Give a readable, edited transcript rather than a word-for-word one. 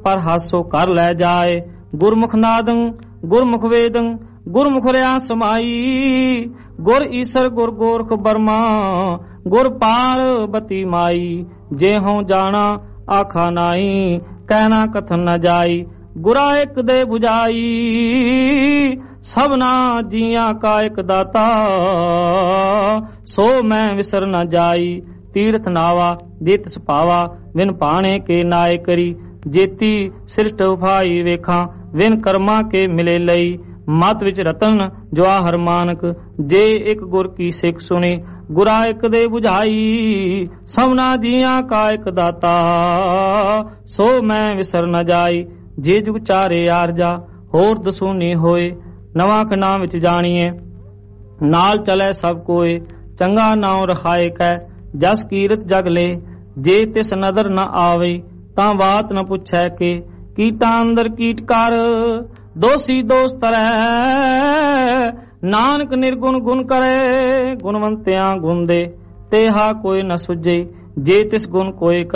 पर हासो कर लै जाए। गुरमुख नादं गुरमुख वेदं गुरमुख रहा समाई। गुर ईसर गुर गोरख बर्मा गुर पार्वती माई। जे हों जाना आखा नाई कहना कथन न जाई। गुरा एक दे बुझाई सबना जिया का एक दाता सो मैं विसर न जाई। तीर्थ नावा जित सपावा विन पाने के नाय करी। जेती सृष्ट उफाई वेखा विन कर्मा के मिले लई। मत विच रतन जवाहर मानक जे एक गुर की सिख सुनी। गुरा एक दे बुझाई सबना जिया का एक दाता सो मैं विसर न जाई। जे जुग चारे आरजा होर दसूनी होए नवा खना विच जानिए। नाल चले सब कोए चंगा नाव रखाए कै जस कीरत जग ले। जे तिस नदर न आवे तां बात न पुछै के कीटा अंदर कीट कर दोषी दोष तरह। नानक निर्गुण गुण करे गुणवंतियां गुण दे तेहा कोई न सुझे। जे तिस गुण कोई